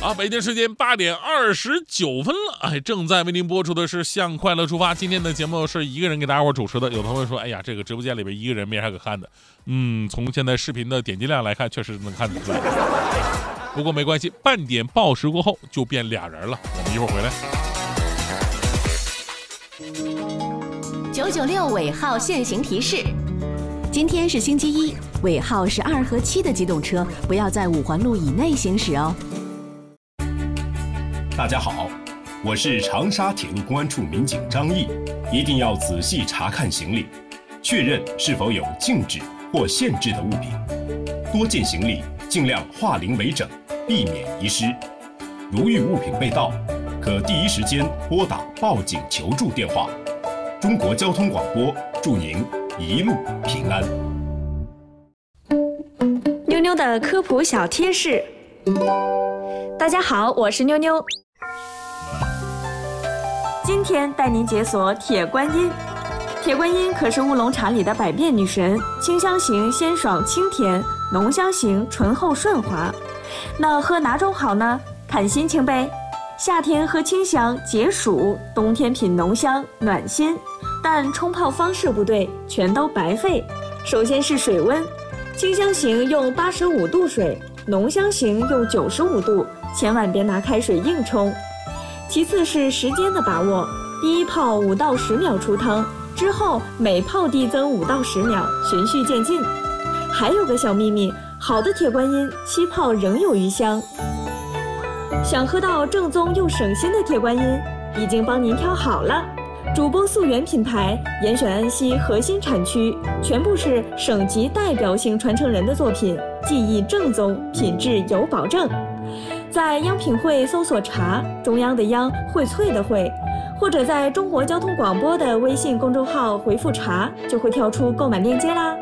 北京时间8点29分了，正在为您播出的是向快乐出发。今天的节目是一个人给大家伙主持的。有朋友说，哎呀，这个直播间里边一个人没啥可看的。从现在视频的点击量来看，确实能看得出来。不过没关系，半点报时过后就变俩人了。我们一会儿回来。996尾号限行提示：今天是星期一，尾号是2和7的机动车不要在5环路以内行驶哦。 大家好，我是长沙铁路公安处民警张毅，一定要仔细查看行李，确认是否有禁止或限制的物品。多件行李尽量化零为整，避免遗失。如遇物品被盗，可第一时间拨打报警求助电话。中国交通广播祝您一路平安。 妞妞的科普小贴士。大家好，我是妞妞。今天带您解锁铁观音。铁观音可是乌龙茶里的百变女神，清香型鲜爽清甜，浓香型醇厚顺滑。那喝哪种好呢？看心情呗。夏天喝清香解暑，冬天品浓香暖心。但冲泡方式不对，全都白费。首先是水温，清香型用85度水，浓香型用95度，千万别拿开水硬冲。其次是时间的把握，第一泡5到10秒出汤，之后每泡递增5到10秒，循序渐进。还有个小秘密，好的铁观音7泡仍有余香。想喝到正宗又省心的铁观音，已经帮您挑好了。主播溯源品牌，严选安溪核心产区，全部是省级代表性传承人的作品，技艺正宗，品质有保证。在央品汇搜索茶，中央的央，荟萃的荟，或者在中国交通广播的微信公众号回复茶，就会跳出购买链接啦。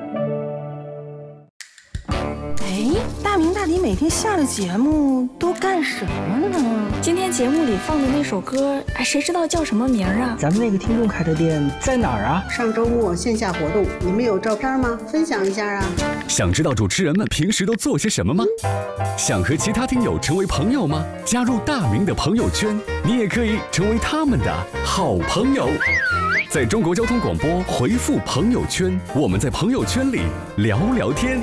大明大迪每天下了节目都干什么呢？ 今天节目里放的那首歌，谁知道叫什么名啊？ 咱们那个听众开的店在哪儿啊？ 上周末线下活动，你们有照片吗？分享一下啊！ 想知道主持人们平时都做些什么吗？想和其他听友成为朋友吗？加入大明的朋友圈，你也可以成为他们的好朋友。在中国交通广播回复朋友圈，我们在朋友圈里聊聊天。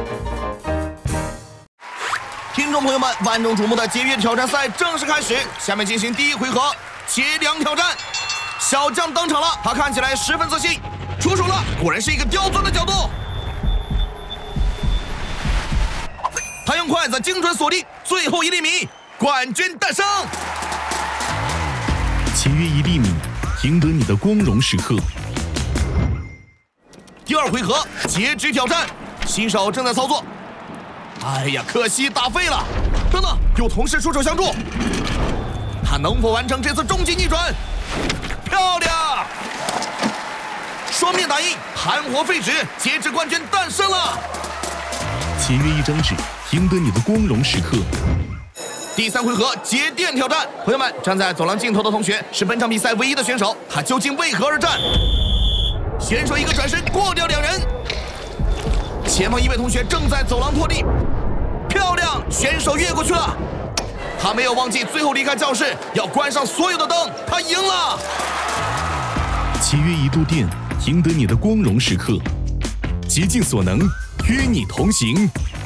听众朋友们，万众瞩目的节约挑战赛正式开始，下面进行第一回合节粮挑战。小将登场了，他看起来十分自信，出手了，果然是一个刁钻的角度。他用筷子精准锁定最后1厘米，冠军诞生。 节约1厘米，赢得你的光荣时刻。 第二回合截肢挑战，新手正在操作。哎呀，可惜打废了！等等，有同事出手相助，他能否完成这次终极逆转？漂亮！双面打印，盘活废纸，截肢冠军诞生了！ 节约1张纸，赢得你的光荣时刻。 第3回合节电挑战，朋友们，站在走廊尽头的同学是本场比赛唯一的选手，他究竟为何而战？选手一个转身过掉2人。前方一位同学正在走廊拖地，漂亮！选手越过去了，他没有忘记最后离开教室要关上所有的灯，他赢了。 节约1度电，赢得你的光荣时刻，竭尽所能，与你同行。